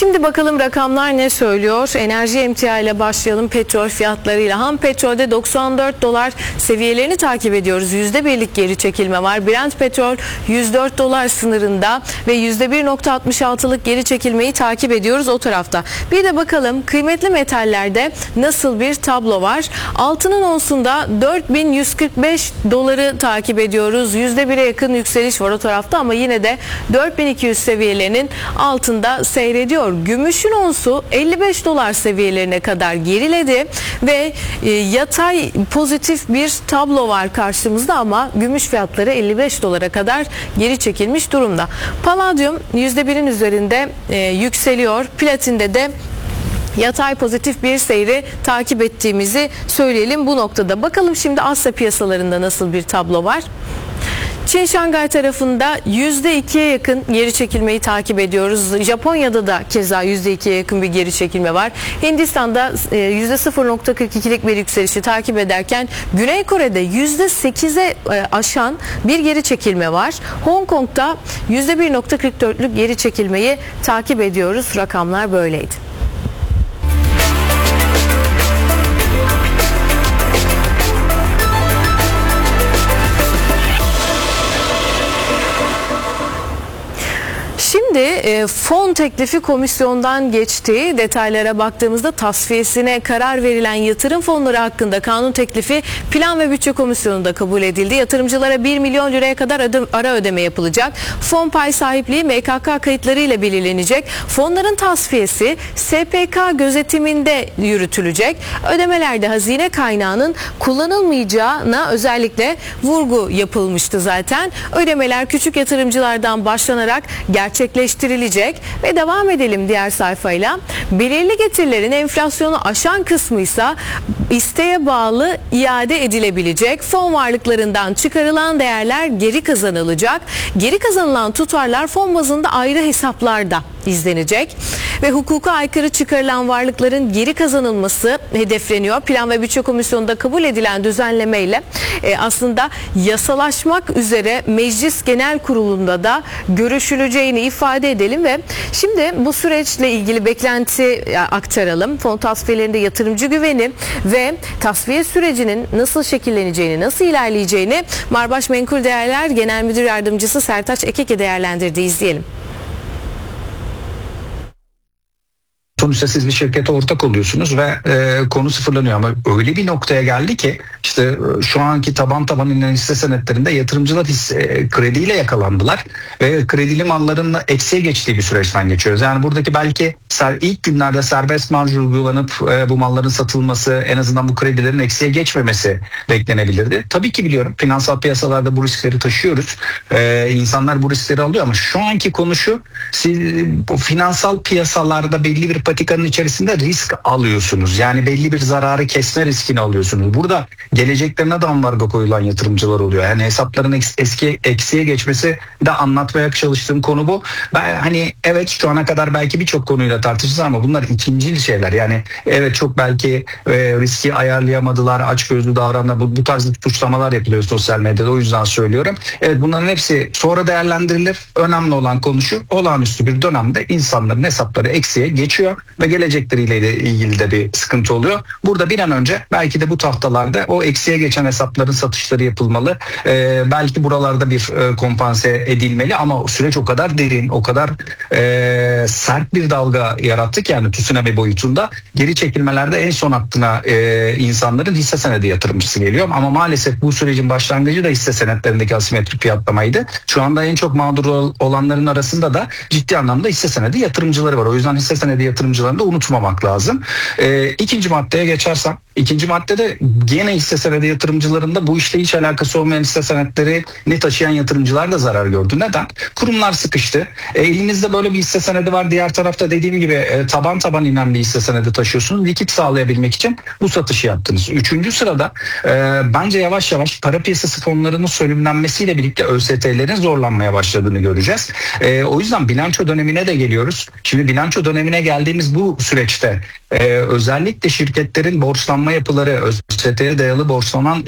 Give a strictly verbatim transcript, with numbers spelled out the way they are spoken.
Şimdi bakalım rakamlar ne söylüyor? Enerji emtia ile başlayalım, petrol fiyatlarıyla. Ham petrolde doksan dört dolar seviyelerini takip ediyoruz. Yüzde birlik geri çekilme var. Brent petrol yüz dört dolar sınırında ve yüzde bir nokta altmış altılık geri çekilmeyi takip ediyoruz o tarafta. Bir de bakalım kıymetli metallerde nasıl bir tablo var? Altının onsunda dört bin yüz kırk beş doları takip ediyoruz. Yüzde bire yakın yükseliş var o tarafta ama yine de dört bin iki yüz seviyelerinin altında seyrediyor. Gümüşün onsu elli beş dolar seviyelerine kadar geriledi ve e, yatay pozitif bir tablo var karşımızda ama gümüş fiyatları elli beş dolara kadar geri çekilmiş durumda. Palladium yüzde birin üzerinde e, yükseliyor. Platinde de yatay pozitif bir seyri takip ettiğimizi söyleyelim bu noktada. Bakalım şimdi Asya piyasalarında nasıl bir tablo var? Çin Şangay tarafında yüzde ikiye yakın geri çekilmeyi takip ediyoruz. Japonya'da da keza yüzde ikiye yakın bir geri çekilme var. Hindistan'da yüzde sıfır nokta kırk ikilik bir yükselişi takip ederken Güney Kore'de yüzde sekize aşan bir geri çekilme var. Hong Kong'da yüzde bir nokta kırk dörtlük geri çekilmeyi takip ediyoruz. Rakamlar böyleydi. Şimdi e, fon teklifi komisyondan geçti. Detaylara baktığımızda tasfiyesine karar verilen yatırım fonları hakkında kanun teklifi Plan ve Bütçe Komisyonu'nda kabul edildi. Yatırımcılara bir milyon liraya kadar öde, ara ödeme yapılacak. Fon pay sahipliği M K K kayıtları ile belirlenecek. Fonların tasfiyesi S P K gözetiminde yürütülecek. Ödemelerde hazine kaynağının kullanılmayacağına özellikle vurgu yapılmıştı zaten. Ödemeler küçük yatırımcılardan başlanarak gerçekleştirilecek ve devam edelim diğer sayfayla. Belirli getirilerin enflasyonu aşan kısmıysa isteğe bağlı iade edilebilecek. Fon varlıklarından çıkarılan değerler geri kazanılacak. Geri kazanılan tutarlar fon bazında ayrı hesaplarda izlenecek ve hukuka aykırı çıkarılan varlıkların geri kazanılması hedefleniyor. Plan ve Bütçe Komisyonu'nda kabul edilen düzenlemeyle e, aslında yasalaşmak üzere Meclis Genel Kurulu'nda da görüşüleceğini ifade edelim ve şimdi bu süreçle ilgili beklenti aktaralım. Fon tasfiyelerinde yatırımcı güveni ve tasfiye sürecinin nasıl şekilleneceğini, nasıl ilerleyeceğini Marbaş Menkul Değerler Genel Müdür Yardımcısı Sertaç Ekeke değerlendirdi. İzleyelim. Sonuçta siz bir şirkete ortak oluyorsunuz ve e, konu sıfırlanıyor ama öyle bir noktaya geldi ki işte şu anki taban taban inen hisse senetlerinde yatırımcılar hisse, e, krediyle yakalandılar ve kredili malların eksiye geçtiği bir süreçten geçiyoruz. Yani buradaki belki ser, ilk günlerde serbest marj uygulanıp e, bu malların satılması, en azından bu kredilerin eksiye geçmemesi beklenebilirdi. Tabii ki biliyorum, finansal piyasalarda bu riskleri taşıyoruz. E, insanlar bu riskleri alıyor ama şu anki konu şu: siz bu finansal piyasalarda belli bir patikanın içerisinde risk alıyorsunuz. Yani belli bir zararı kesme riskini alıyorsunuz. Burada geleceklerine de ambargo koyulan yatırımcılar oluyor. Yani hesapların eski eksiye geçmesi de anlatmaya çalıştığım konu bu. Ben hani evet şu ana kadar belki birçok konuyla tartışırız ama bunlar ikincil şeyler. Yani evet çok belki e, riski ayarlayamadılar, açgözlü davranma, bu, bu tarz suçlamalar yapılıyor sosyal medyada. O yüzden söylüyorum. Evet, bunların hepsi sonra değerlendirilir. Önemli olan konu şu: olağanüstü bir dönemde insanların hesapları eksiye geçiyor ve gelecekleriyle ilgili de bir sıkıntı oluyor. Burada bir an önce belki de bu tahtalarda o eksiye geçen hesapların satışları yapılmalı. Ee, belki buralarda bir e, kompanse edilmeli ama süreç o kadar derin, o kadar e, sert bir dalga yarattı ki yani tsunami boyutunda. Geri çekilmelerde en son aklına e, insanların hisse senedi yatırımcısı geliyor ama maalesef bu sürecin başlangıcı da hisse senetlerindeki asimetrik fiyatlamaydı. Şu anda en çok mağdur olanların arasında da ciddi anlamda hisse senedi yatırımcıları var. O yüzden hisse senedi yatırımcılarını da unutmamak lazım. E, ikinci maddeye geçersem, ikinci maddede gene hisse senedi yatırımcılarında bu işle hiç alakası olmayan hisse senetlerini taşıyan yatırımcılar da zarar gördü. Neden? Kurumlar sıkıştı. E, elinizde böyle bir hisse senedi var. Diğer tarafta dediğim gibi e, taban taban inen bir hisse senedi taşıyorsunuz. Likit sağlayabilmek için bu satışı yaptınız. Üçüncü sırada e, bence yavaş yavaş para piyasası fonlarının sönümlenmesiyle birlikte Ö S T'lerin zorlanmaya başladığını göreceğiz. E, o yüzden bilanço dönemine de geliyoruz. Şimdi bilanço dönemine geldiğimiz bu süreçte e, özellikle şirketlerin borçlanma yapıları, Ö S T'ye dayalı borçlanan